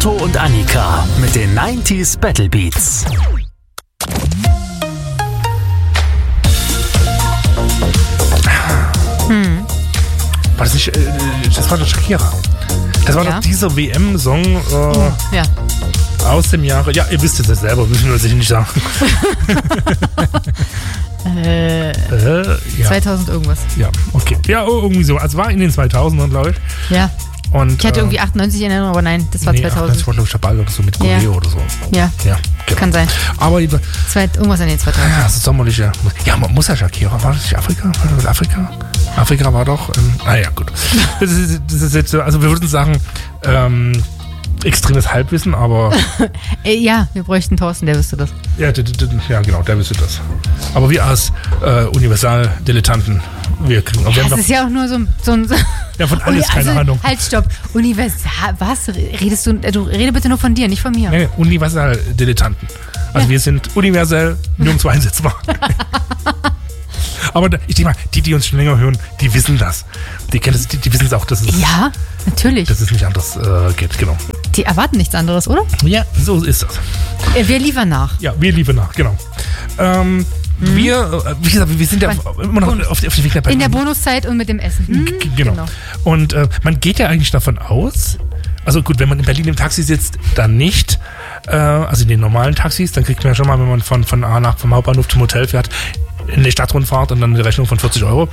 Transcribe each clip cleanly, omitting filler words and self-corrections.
Otto und Annika mit den 90s Battle Beats. War das nicht, das war doch Shakira. Das war doch dieser WM-Song aus dem Jahre. Ja, ihr wisst es ja selber, müssen wir sicher nicht sagen. 2000 irgendwas. Ja, okay. Ja, irgendwie so. Also war in den 2000ern, glaube ich. Ja. Und, ich hatte irgendwie 98 in Erinnerung, aber nein, das war 2000. Das war, glaube ich, dabei oder so mit Goleo oder so. Ja, genau. Kann sein. Aber irgendwas in den 2000. Ja, das sommerliche. Ja, man muss ja Shakira. War das nicht Afrika? War das Afrika? Afrika war doch. Ja, gut. Das ist jetzt so, also wir würden sagen, extremes Halbwissen, aber. Ja, wir bräuchten Thorsten, der wüsste das. Ja, genau, der wüsste das. Aber wir als Universal-Dilettanten, wir kriegen. Das ist ja auch nur so ein ja, von alles keine Ahnung. Halt, stopp. Universal. Was? Rede bitte nur von dir, nicht von mir. Nee, Universal-Dilettanten. Also wir sind universell nirgendwo einsetzbar. Aber ich denke mal, die uns schon länger hören, die wissen das. Die kennen das, die wissen es auch, dass es. Ja, natürlich. Dass es nicht anders geht, genau. Die erwarten nichts anderes, oder? Ja, so ist das. Wir liefern nach. Ja, wir liefern nach, genau. Wir, wie gesagt, wir sind ja immer noch auf dem Weg in der Bonuszeit und mit dem Essen. Genau. Und man geht ja eigentlich davon aus, also gut, wenn man in Berlin im Taxi sitzt, dann nicht. Also in den normalen Taxis, dann kriegt man ja schon mal, wenn man vom Hauptbahnhof zum Hotel fährt, in die Stadtrundfahrt und dann eine Rechnung von 40 €.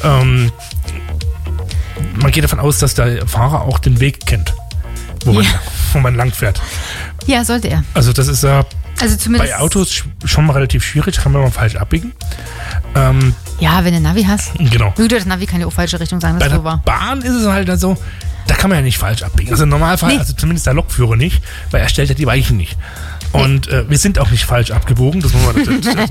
Man geht davon aus, dass der Fahrer auch den Weg kennt, wo man lang fährt. Ja, sollte er. Also das ist ja zumindest bei Autos schon mal relativ schwierig, kann man mal falsch abbiegen. Ja, wenn du Navi hast. Genau. Das Navi kann ja auch falsche Richtung sagen, das ist so so wahr. Bei der Bahn ist es halt so, da kann man ja nicht falsch abbiegen. Also im Normalfall, also zumindest der Lokführer nicht, weil er stellt ja die Weichen nicht. Und wir sind auch nicht falsch abgebogen, das muss man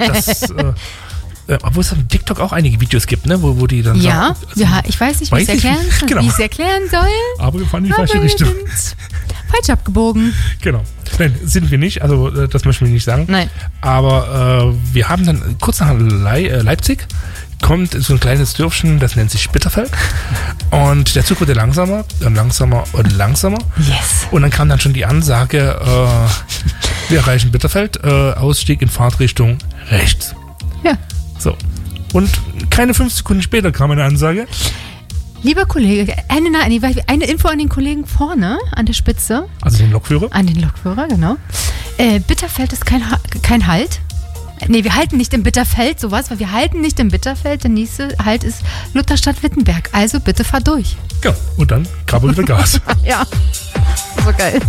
obwohl es auf TikTok auch einige Videos gibt, ne, wo die dann sagen. Ja, ich weiß nicht, wie ich es erklären soll. Aber wir fahren in die falsche Richtung. Falsch abgebogen. Genau. Nein, sind wir nicht, also das möchten wir nicht sagen. Nein. Aber wir haben dann kurz nach Leipzig kommt so ein kleines Dörfchen, das nennt sich Bitterfeld. Und der Zug wurde langsamer und langsamer und langsamer. Yes. Und dann kam dann schon die Ansage, wir erreichen Bitterfeld, Ausstieg in Fahrtrichtung rechts. Ja. So. Und keine 5 Sekunden später kam eine Ansage. Lieber Kollege, eine Info an den Kollegen vorne, an der Spitze. Also den Lokführer? An den Lokführer, genau. Bitterfeld ist kein Halt. Nee, wir halten nicht im Bitterfeld, sowas, weil wir halten nicht im Bitterfeld. Der nächste Halt ist Lutherstadt-Wittenberg. Also bitte fahr durch. Ja, und dann krabbelt wieder Gas. Ja, so geil.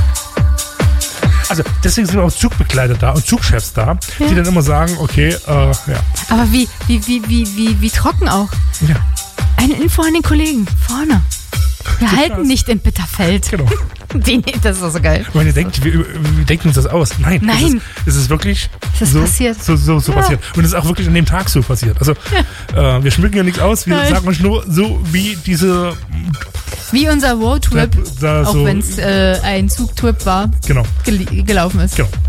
Also deswegen sind auch Zugbegleiter da und Zugchefs da, die dann immer sagen, okay, ja. Aber wie trocken auch. Ja. Eine Info an den Kollegen, vorne. Wir halten nicht in Bitterfeld. Genau. Das ist so geil. Und ihr denkt, wir denken uns das aus. Nein. Es ist wirklich passiert. So passiert. Und es ist auch wirklich an dem Tag so passiert. Also wir schmücken ja nichts aus, wir sagen euch nur so, wie wie unser Roadtrip, auch wenn es ein Zugtrip war, genau. gelaufen ist. Genau.